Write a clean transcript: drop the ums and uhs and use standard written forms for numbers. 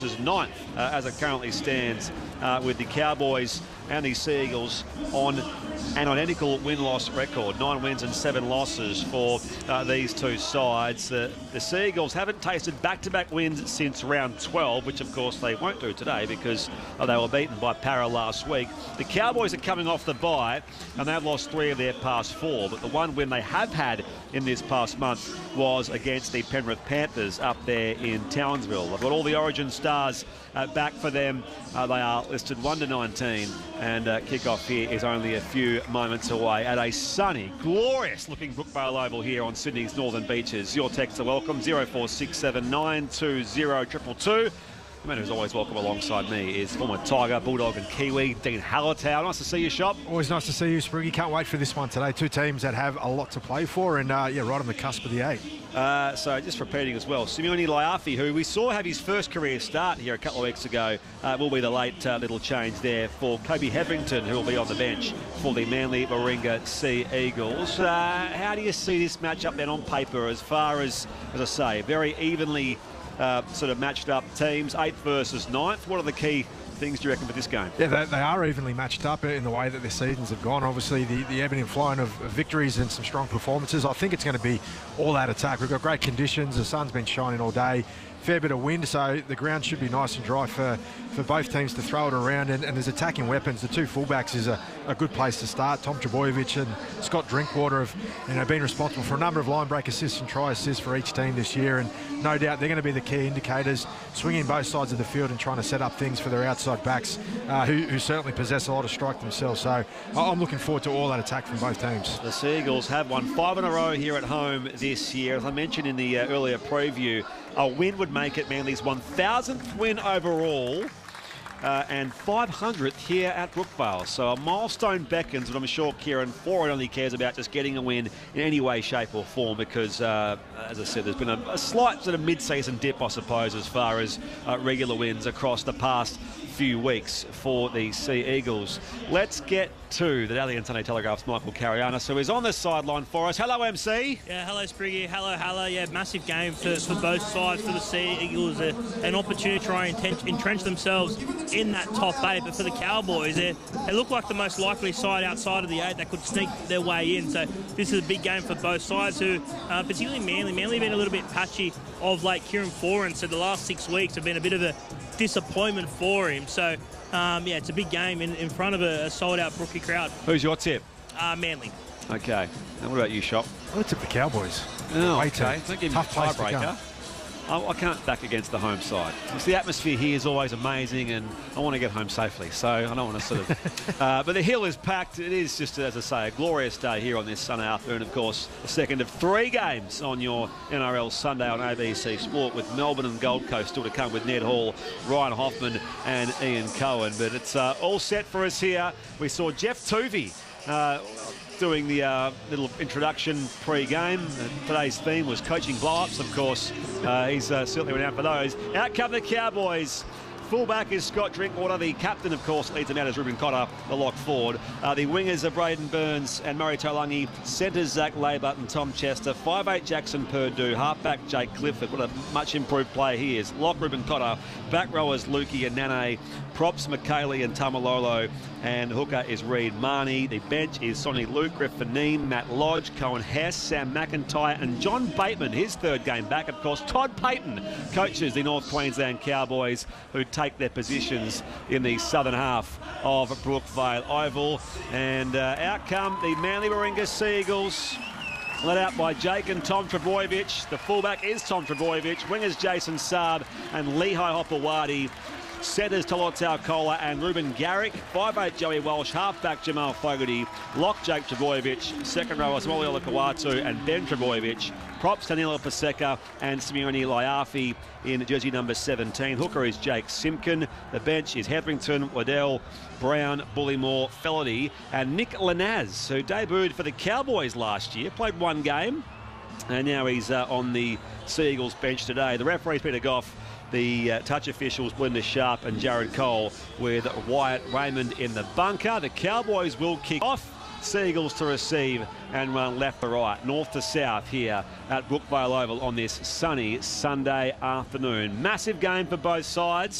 is ninth as it currently stands, with the Cowboys and the Sea Eagles on an identical win-loss record, 9 wins and 7 losses for these two sides. The Sea Eagles haven't tasted back-to-back wins since round 12, which of course they won't do today because they were beaten by Para last week. The Cowboys are coming off the bye and they've lost 3 of their past 4, but the one win they have had in this past month was against the Penrith Panthers up there in Townsville. They've got all the Origin stars back for them. They are listed 1 to 19, and kick-off here is only a few moments away at a sunny, glorious-looking Brookvale Oval here on Sydney's northern beaches. Your texts are welcome, 0467920222. The man who's always welcome alongside me is former Tiger, Bulldog and Kiwi, Dean Hallertau. Nice to see you, Shop. Always nice to see you, Spriggy. Can't wait for this one today. Two teams that have a lot to play for and, yeah, right on the cusp of the 8. So just repeating as well, Simeone Laiafi, who we saw have his first career start here a couple of weeks ago, will be the late little change there for Kobe Hetherington, who will be on the bench for the Manly Warringah Sea Eagles. How do you see this matchup then on paper as far as I say, very evenly sort of matched up teams, 8th versus 9th? What are the key things do you reckon for this game? Yeah, they are evenly matched up in the way that their seasons have gone. Obviously, the ebbing and flowing of victories and some strong performances. I think it's going to be all out attack. We've got great conditions. The sun's been shining all day. Fair bit of wind, so the ground should be nice and dry for both teams to throw it around. And there's attacking weapons. The two fullbacks is a good place to start. Tom Trbojevic and Scott Drinkwater have been responsible for a number of line break assists and try assists for each team this year. And no doubt they're going to be the key indicators, swinging both sides of the field and trying to set up things for their outside backs, who certainly possess a lot of strike themselves. So I'm looking forward to all that attack from both teams. The Sea Eagles have won 5 in a row here at home this year. As I mentioned in the earlier preview, a win would make it Manly's 1,000th win overall and 500th here at Brookvale. So a milestone beckons, but I'm sure Kieran Ford only cares about just getting a win in any way, shape or form because, as I said, there's been a slight sort of mid-season dip, I suppose, as far as regular wins across the past few weeks for the Sea Eagles. Let's get to the Daily and Sunday Telegraph's Michael Carianis, who is on the sideline for us. Hello, MC. Yeah, hello, Spriggy. Hello. Yeah, massive game for both sides. For the Sea Eagles, an opportunity to try and entrench themselves in that top 8. But for the Cowboys, they look like the most likely side outside of the 8 that could sneak their way in. So this is a big game for both sides, who, particularly Manly. Manly have been a little bit patchy of late. Kieran Foran, so the last 6 weeks have been a bit of a disappointment for him. So, yeah, it's a big game in front of a sold-out Brookie crowd. Who's your tip? Manly. Okay. And what about you, Shop? I tip the Cowboys. Oh, Way okay. too Don't give me a tough place to tiebreaker. come. I can't back against the home side. The atmosphere here is always amazing and I want to get home safely, so I don't want to sort of... but the hill is packed. It is just, as I say, a glorious day here on this Sunday afternoon. Of course, the second of 3 games on your NRL Sunday on ABC Sport, with Melbourne and Gold Coast still to come with Ned Hall, Ryan Hoffman and Ian Cohen. But it's all set for us here. We saw Jeff Tuvey doing the little introduction pre-game. Today's theme was coaching blow-ups, of course. He's certainly went out for those. Out come the Cowboys. Fullback is Scott Drinkwater. The captain, of course, leads them out as Ruben Cotter, the lock forward. The wingers are Braden Burns and Murray Taulagi. Centres Zach Laybutt and Tom Chester. 5'8" Jackson Purdue. Halfback Jake Clifford. What a much improved player he is. Lock Ruben Cotter. Back rowers Lukey and Nane. Props McKaylee and Tamalolo. And hooker is Reed Marnie. The bench is Sonny Luke, Griffin Neem, Matt Lodge, Cohen Hess, Sam McIntyre and John Bateman, his 3rd game back. Of course, Todd Payton coaches the North Queensland Cowboys, who take their positions in the southern half of Brookvale Oval. And out come the Manly Warringah Sea Eagles, led out by Jake and Tom Trbojevic. The fullback is Tom Trbojevic. Wingers Jason Saab and Lehigh Hopewadi. Centres Tolotau Kola and Ruben Garrick. 5'8" Joey Walsh. Halfback Jamal Fogarty. Lock Jake Trbojevic. Second rower Samuel Kawatu and Ben Trbojevic. Props Danilo Paseka and Simeone Laiafi in jersey number 17. Hooker is Jake Simpkin. The bench is Hetherington, Waddell, Brown, Bullymore, Felody and Nick Lanaz, who debuted for the Cowboys last year. Played 1 game and now he's on the Sea Eagles bench today. The referees Peter Goff. The touch officials, Belinda Sharp and Jared Cole, with Wyatt Raymond in the bunker. The Cowboys will kick off Seagulls to receive and run left to right, north to south here at Brookvale Oval on this sunny Sunday afternoon. Massive game for both sides.